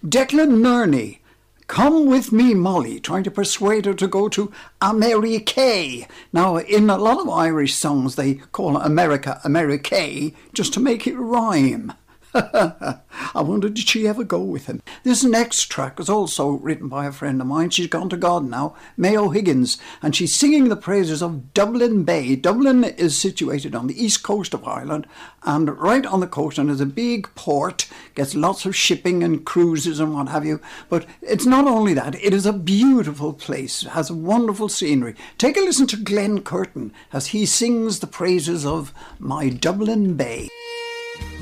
Declan Nerney. Come with me, Molly, trying to persuade her to go to America. Now, in a lot of Irish songs, they call America, America, just to make it rhyme. I wonder, did she ever go with him? This next track was also written by a friend of mine. She's gone to God now, Mayo Higgins, and she's singing the praises of Dublin Bay. Dublin is situated on the east coast of Ireland, and right on the coast, and is a big port, gets lots of shipping and cruises and what have you. But it's not only that, it is a beautiful place, it has wonderful scenery. Take a listen to Glenn Curtin as he sings the praises of my Dublin Bay.